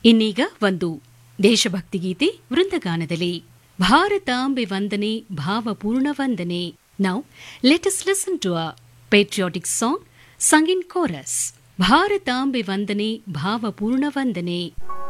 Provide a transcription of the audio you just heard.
ಇನ್ನೀಗ ಒಂದು ದೇಶಭಕ್ತಿ ಗೀತೆ ವೃಂದಗಾನದಲ್ಲಿ ಭಾರತಾಂಬೆ ವಂದನೆ ಭಾವಪೂರ್ಣ ವಂದನೆ. Now let us listen to a patriotic song sung in chorus. ಭಾರತಾಂಬೆ ವಂದನೆ ಭಾವಪೂರ್ಣ ವಂದನೆ.